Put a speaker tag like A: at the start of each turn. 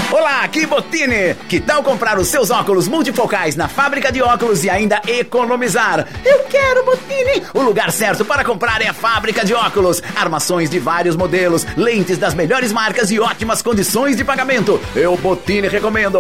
A: Olá, aqui Botini. Que tal comprar os seus óculos multifocais na fábrica de óculos e ainda economizar? Eu quero Botini. O lugar certo para comprar é a fábrica de óculos. Armações de vários modelos, lentes das melhores marcas e ótimas condições de pagamento. Eu Botini recomendo.